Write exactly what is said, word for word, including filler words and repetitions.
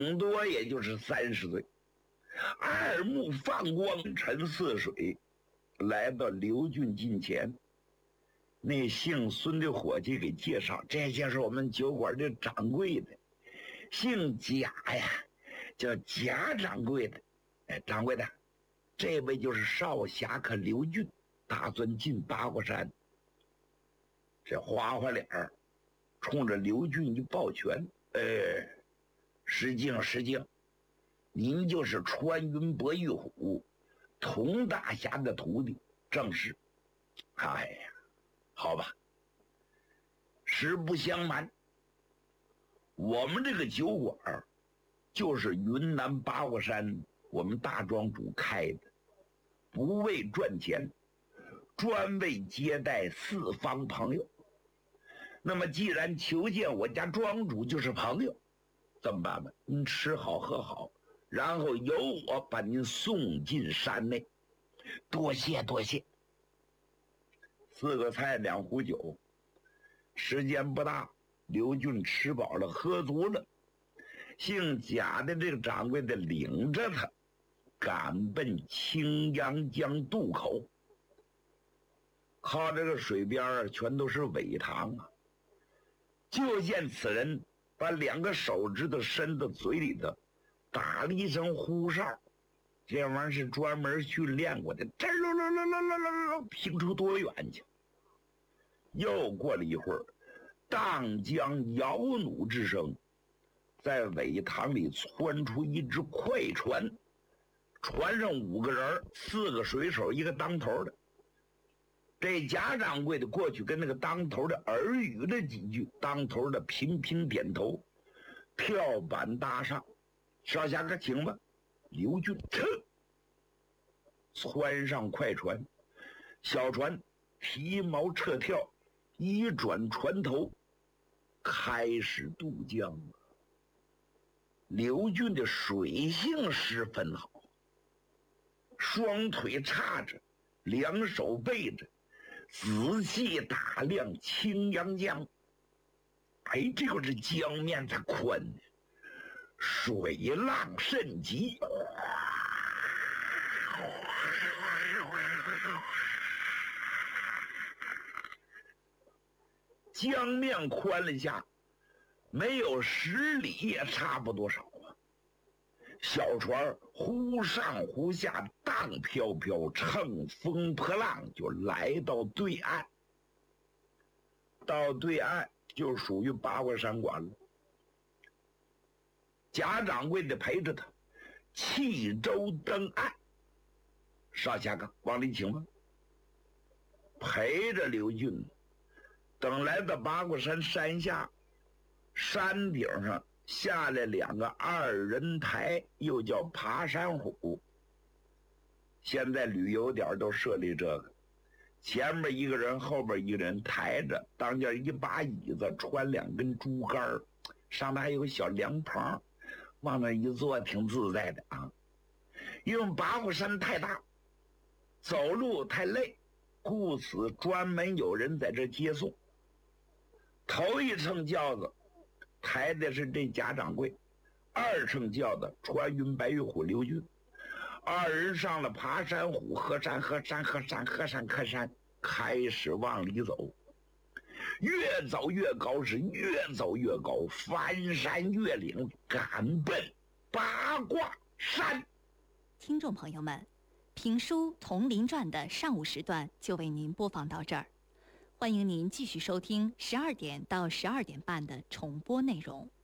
顶多也就是三十岁。二目放光，沉似水，来到刘俊近前。那姓孙的伙计给介绍，这就是我们酒馆的掌柜的，姓贾呀，叫贾掌柜的。哎，掌柜的，这位就是少侠客刘俊，打算进八卦山。这花花脸儿冲着刘俊一抱拳，呃，失敬失敬，您就是穿云博玉虎佟大侠的徒弟，正是。哎呀，好吧，实不相瞒，我们这个酒馆就是云南八卦山我们大庄主开的，不为赚钱，专为接待四方朋友。那么既然求见我家庄主就是朋友，这么办吧，您吃好喝好，然后由我把您送进山内。多谢多谢。四个菜两壶酒，时间不大，刘俊吃饱了喝足了，姓贾的这个掌柜的领着他赶奔青阳江渡口。靠这个水边全都是苇塘啊，就见此人把两个手指头伸到嘴里头，打了一声呼哨，这玩意儿是专门训练过的，这噜噜噜噜噜噜噜，听出多远去。又过了一会儿，荡江摇弩之声，在苇塘里窜出一只快船，船上五个人，四个水手，一个当头的。这贾掌柜的过去跟那个当头的耳语了几句，当头的频频点头，跳板搭上，少侠客请吧。刘俊撤，窜上快船，小船提锚撤跳，一转船头，开始渡江。刘俊的水性十分好，双腿叉着，两手背着，仔细打量青阳江。哎，这个是江面才宽，水浪甚急，江面宽了下，没有十里也差不多少啊。小船忽上忽下，荡飘飘，乘风破浪，就来到对岸。到对岸就属于八卦山馆了。贾掌柜的陪着他弃舟登岸。少侠客往里请吧。陪着刘俊，等来到八卦山山下，山顶上下来两个二人台，又叫爬山虎。现在旅游点都设立这个，前面一个人，后边一个人抬着，当间一把椅子，穿两根竹竿，上头还有个小凉棚，往那一坐挺自在的啊。因为八卦山太大，走路太累，故此专门有人在这接送。头一乘轿子抬的是这贾掌柜，二乘轿子穿云白玉虎刘俊。二人上了爬山虎，喝山喝山喝山喝山喝山，开始往里走。越走越高，是越走越高，翻山越岭，赶奔八卦山。 听众朋友们，评书《铜陵传》的上午时段就为您播放到这儿，欢迎您继续收听十二点到十二点半的重播内容。